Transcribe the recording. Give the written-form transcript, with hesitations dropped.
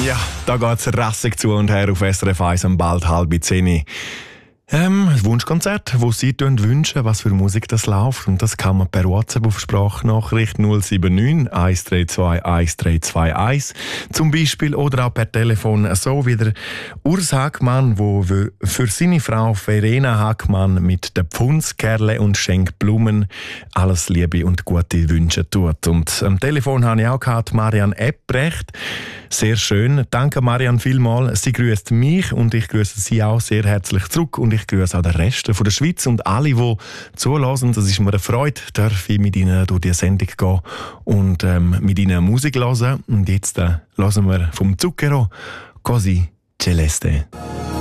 Ja, da geht's rassig zu und her auf SRF 1 um bald 9:30. Wunschkonzert, wo Sie wünschen, was für Musik das läuft. Und das kann man per WhatsApp auf Sprachnachricht 079 132 1321 zum Beispiel oder auch per Telefon so wie der Urs Hagmann, der für seine Frau Verena Hagmann mit der Pfundskerle und schenkt Blumen alles Liebe und gute Wünsche tut. Und am Telefon habe ich auch gehabt, Marianne Ebrecht. Sehr schön. Danke Marianne vielmals. Sie grüßt mich und ich grüße Sie auch sehr herzlich zurück und ich grüße auch den Rest von der Schweiz und alle, die zulassen. Das ist mir eine Freude, darf ich mit Ihnen durch die Sendung gehen und mit Ihnen Musik hören. Und jetzt hören wir vom Zucchero Così Celeste.